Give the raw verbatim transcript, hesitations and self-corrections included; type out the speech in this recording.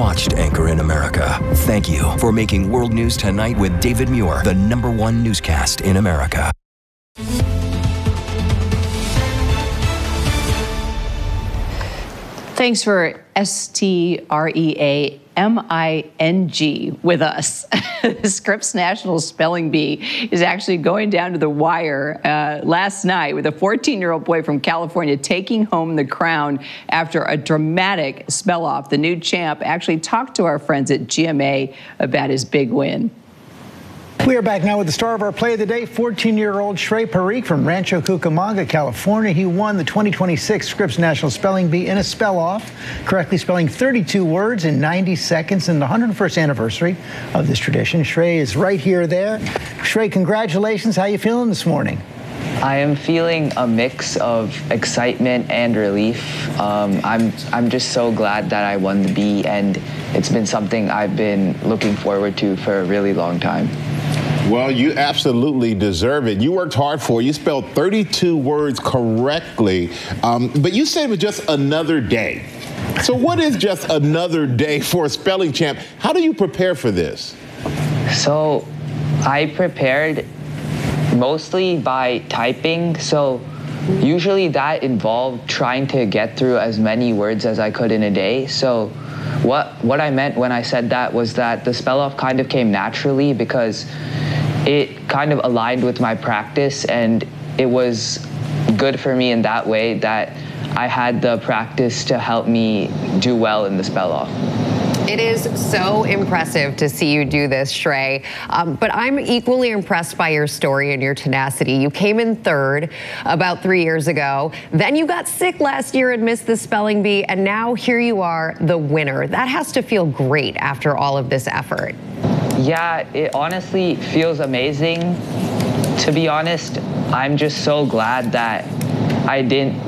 watched anchor in America. Thank you for making World News Tonight with David Muir the number one newscast in America. Thanks for S T R E A M I N G with us. The Scripps National Spelling Bee is actually going down to the wire uh, last night with a fourteen-year-old boy from California taking home the crown after a dramatic spell-off. The new champ actually talked to our friends at G M A about his big win. We are back now with the star of our play of the day, fourteen-year-old Shrey Parikh from Rancho Cucamonga, California. He won the twenty twenty-six Scripps National Spelling Bee in a spell-off, correctly spelling thirty-two words in ninety seconds in the one hundred first anniversary of this tradition. Shrey is right here there. Shrey, congratulations. How you feeling this morning? I am feeling a mix of excitement and relief. Um, I'm, I'm just so glad that I won the bee, and it's been something I've been looking forward to for a really long time. Well, you absolutely deserve it. You worked hard for it. You spelled thirty-two words correctly, um, but you said it was just another day. So what is just another day for a spelling champ? How do you prepare for this? So I prepared mostly by typing. So usually that involved trying to get through as many words as I could in a day. So what, what I meant when I said that was that the spell-off kind of came naturally because it kind of aligned with my practice, and it was good for me in that way that I had the practice to help me do well in the spell-off. It is so impressive to see you do this, Shrey. Um, but I'm equally impressed by your story and your tenacity. You came in third about three years ago. Then you got sick last year and missed the spelling bee. And now here you are, the winner. That has to feel great after all of this effort. Yeah, it honestly feels amazing. To be honest, I'm just so glad that I didn't